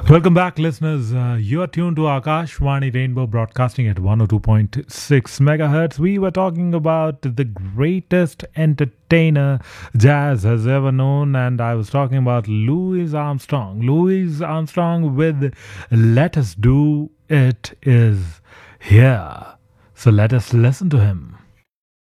Welcome back, listeners. You are tuned to Akashvani Rainbow Broadcasting at 102.6 megahertz. We were talking about the greatest entertainer jazz has ever known, and I was talking about Louis Armstrong. Louis Armstrong with Let Us Do It is here. So let us listen to him.